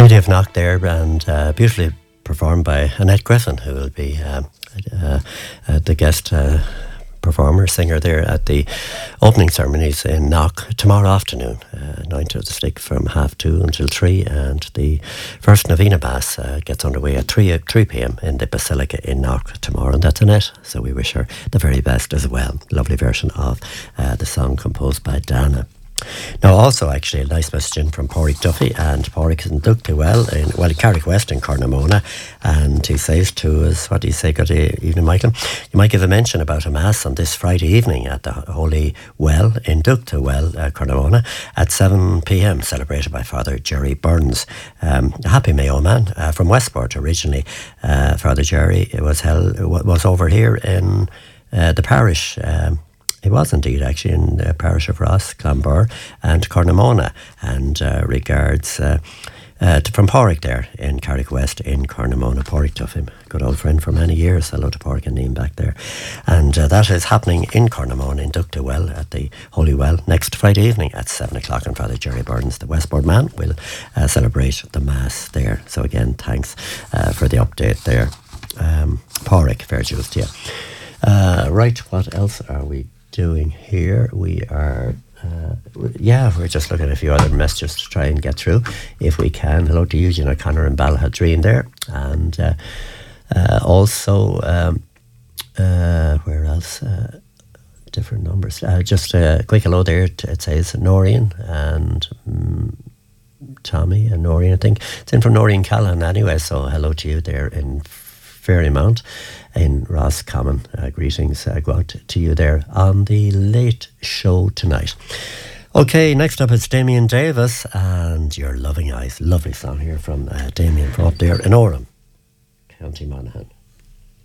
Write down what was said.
Lady of Knock there, and beautifully performed by Annette Griffin, who will be the guest performer, singer there at the opening ceremonies in Knock tomorrow afternoon, 9 to the stick from 2:30 until 3, and the first Novena Mass gets underway at 3 p.m. in the Basilica in Knock tomorrow, and that's Annette, so we wish her the very best as well. Lovely version of the song composed by Dana. Now, also, actually, a nice message in from Pádraig Duffy, and Pádraig is in Ductywell, in Carrick West in Cornamona, and he says to us, what do you say, good evening, Michael? You might give a mention about a Mass on this Friday evening at the Holy Well in Ductywell, Cornamona, at 7 p.m, celebrated by Father Jerry Burns. A happy Mayo man from Westport originally. Father Jerry was over here in the parish. It was indeed actually in the parish of Ross, Clonbur and Cornamona, and regards from Pádraig there in Carrick West in Cornamona. Pádraig Duffy, good old friend for many years. Hello to Pádraig and Ian back there. And that is happening in Cornamona in Ductywell at the Holy Well next Friday evening at 7 o'clock, and Father Jerry Burns, the Westport man, will celebrate the Mass there. So again, thanks for the update there. Pádraig, fair dues to you. Right, what else are we doing here? We are we're just looking at a few other messages to try and get through if we can. Hello to Eugene O'Connor and Balhadreen there, and also where else, different numbers, just a quick hello there it says Noreen and Tommy and Noreen, I think it's in from Noreen Callan anyway, so hello to you there in Ferrymount in Roscommon. Greetings go out to you there on the Late Show tonight. Okay, next up is Damien Davis and Your Loving Eyes. Lovely song here from Damien from up there in Oran, County Monaghan.